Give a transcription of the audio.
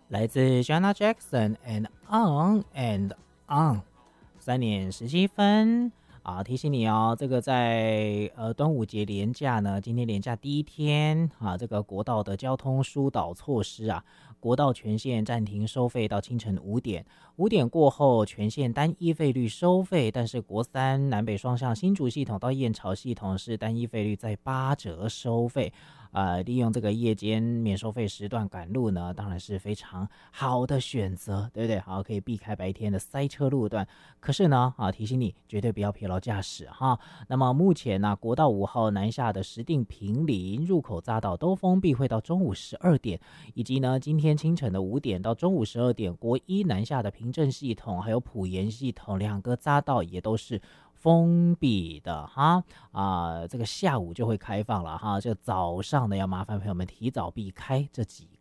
来自 Janet Jackson and On and On， 3点17分啊，提醒你哦，这个在端午节连假呢，今天连假第一天啊，这个国道的交通疏导措施啊，国道全线暂停收费到清晨5点，5点过后全线单一费率收费，但是国三南北双向新竹系统到燕巢系统是单一费率在8折收费。利用这个夜间免收费时段赶路呢，当然是非常好的选择，对不对？好，可以避开白天的塞车路段。可是呢，提醒你绝对不要疲劳驾驶哈。那么目前呢，国道5号南下的石碇坪林入口匝道都封闭，会到中午12点，以及呢今天清晨的5点到中午12点，国一南下的平镇系统还有埔盐系统2个匝道也都是封闭的哈。这个下午就会开放了哈，这早上呢要麻烦朋友们提早避开这几